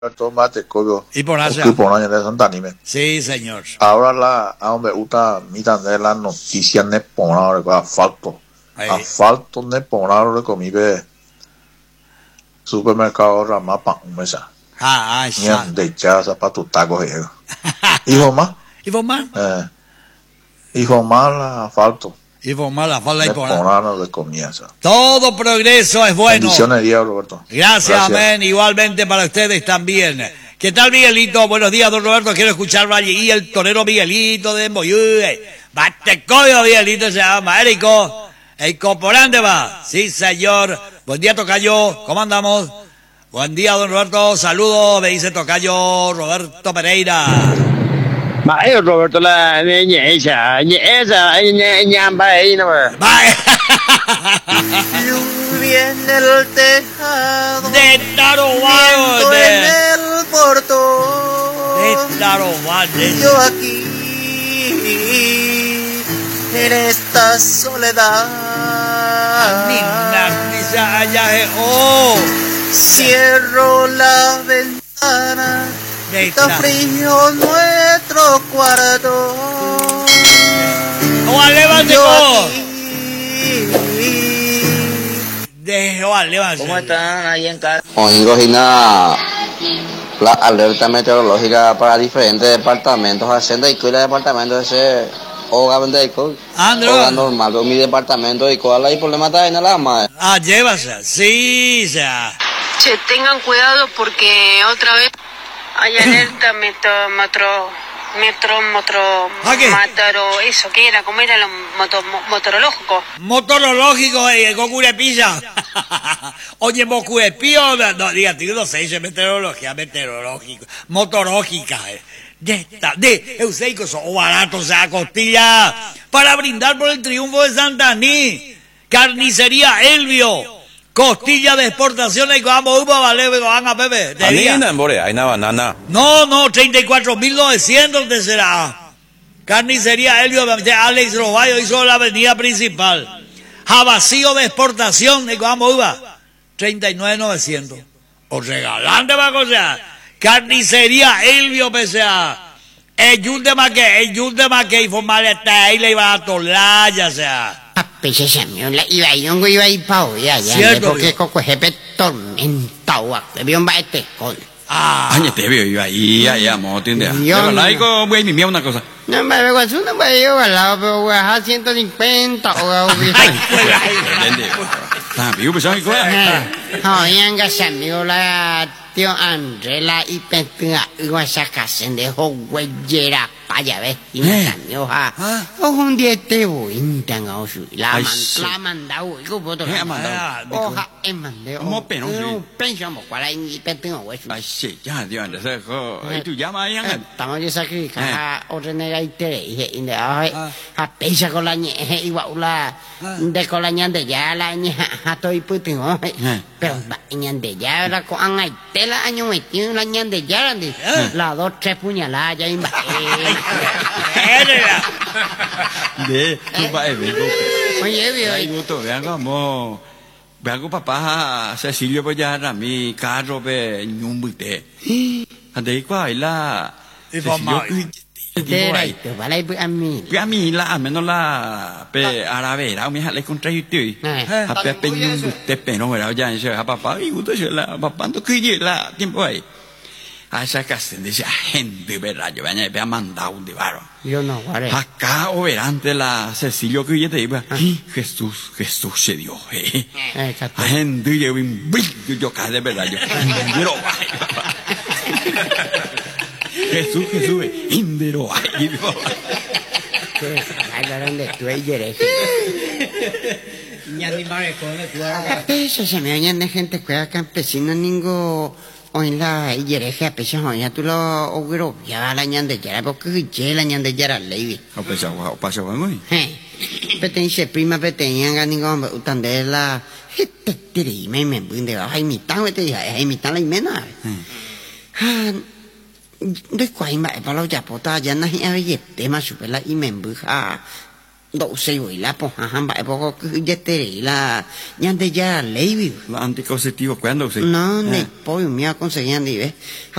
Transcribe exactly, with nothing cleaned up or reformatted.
Tomate, coyo. Y por allá. Y por allá de Santa Anime. Sí, señor. Ahora la, a donde gusta, mira de las noticias de Ponaro, de asfalto. Ahí. Asfalto de Ponaro, de comida. Supermercado Ramapa, un mesa. Ah, ah, Mira, ya. de chaza para tus tacos, hijo más. ¿Y vos más? Eh, hijo más la asfalto. Y vos más la falda y De por Ponaro de comienza. Todo progreso es bueno. Bendiciones, día, Roberto. Gracias, Gracias. amén. Igualmente para ustedes también. ¿Qué tal, Miguelito? Buenos días, don Roberto. Quiero escuchar allí el torero Miguelito de Moyuy. Batecoyo, Miguelito se llama. Érico. El comporante va. Sí, señor. Buen día, tocayo. ¿Cómo andamos? Buen día, don Roberto. Saludos. Me dice tocayo Roberto Pereira. Mà ấy Roberto là nhẹ chả nhẹ chả nhẹ nhàng bay nó mà. Bye. Lluvia en el tejado, De Tarobado. viento en De, el portón. de Tarobado. Yo aquí, en esta soledad, Oh. cierro la ventana. De Está frío nuestro cuarto. Oh, levante Yo vos. aquí, De oh, levante. ¿cómo están ahí en casa? Oigo, Gina, la alerta meteorológica para diferentes departamentos, Hacienda y cuida departamento ese, Oga Vendeico, Andro. Oga normal, pero mi departamento y cuál hay problema está en la más. Ah, llévase. Sí, ya. Che, tengan cuidado porque otra vez hay alerta metro, metro, metro, metro, ¿Ah, qué? mataro, eso, ¿qué era? ¿Cómo era lo moto, mo- motorológico? Motorológico, eh, Gocurepilla. Oye, Mocurepío, no, no, diga, tío, no sé, es meteorología, meteorológico, motorológica, eh. De esta, de Euseico, son baratos, o sea, costilla, para brindar por el triunfo de Santaní. Carnicería Elvio. Costilla de exportación y vamos upa vale van a Pepe. Te diga. Anina, more, hay una banana. No, no, treinta y cuatro mil novecientos te será. Carnicería Elvio de Alex Roballo hizo la avenida principal. Jabacío de exportación y vamos upa treinta y nueve mil novecientos. O regalante va a sea. Carnicería Elvio pese a el yun de maque, el yun de maque y formar esta ahí le iba a tolar ya sea. Pese se me la iba a ir un iba a ir pa ya ya Cierto, porque Dios. coco jefe tormentado a que bien va este col. Ah, Año te veo, iba ahí, ahí, amo, tiende. Yo Pero no. laico, güey, mi mía una cosa. No me veo así no me veo al lado pero voy a ciento cincuenta o ¿Entende? Ah, vivo, pues, ¿sabes qué? Oigan que se me la tío André la y pentina iba a sacarse de huellera para ver y me cambió a un día te voy intentando su la Ay, man sí. la manda uy que puedo Eh, ha mandado. oja es mandé ¿Cómo pero, sí? pensamos cuál es mi pentina güey Ay, sí, ya, Dios, antes de eso. ¿Y tú llamas ahí, Ángel? estamos yo sacrificando otra nega y te dije y de ay a pesa con la ñeje igual la de con la ñande ya la ñeja a estoy putin pero va ñande ya la con an ay tela año metido la ñande ya la dos tres puñaladas ya imba De, tú vas a ver, oye vio Ay, gusto, vean como. Vean como papá Cecilio pues ya era mi carro ve un buite. Ande cuál la. Informado. te ra te va la a mí Pe a mí la menos la pe aravera mi hale con tres y a pe pe un buite pe no era ya en a papá y gusto se la papá no que la tiempo ahí. A esa casa de esa gente, ¿verdad? Yo venía a mandar un divaro. yo no guaré Acá oberante la Cecilio que yo te iba. Jesús, Jesús se dio. Eh. eh A gente yo un brillo yo cae de verdad yo. Indero. Jesús, Jesús, indero. ay grande tú eres ya ni más con a peso se me oyen de gente cuida campesino ningo hoy la yereje a peso hoy tú lo ogro ya la ñande ya porque que la ñande ya la ley O pasa, o pasa con muy. pertenece prima pertenece a ningún utan de la este tiri me me bunde ay mi tan te dije ay mi tan la mena ahด้วยความหมายพอเราจะพอตายันนะให้เอาเย็บเต็มมาสุดไปละอีเมมบึกอ่ะ Đậu xây với la po hàm bại po có cứ giết tê là nhăn tê ya lấy vì La anticonceptivo cuando se no ne po mía con se nhăn đi ve